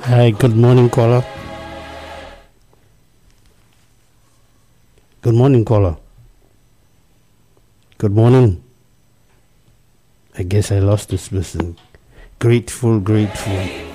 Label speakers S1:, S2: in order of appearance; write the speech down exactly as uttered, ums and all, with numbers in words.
S1: Hi, good morning, caller. Good morning, caller. Good morning. I guess I lost this person. Grateful, grateful.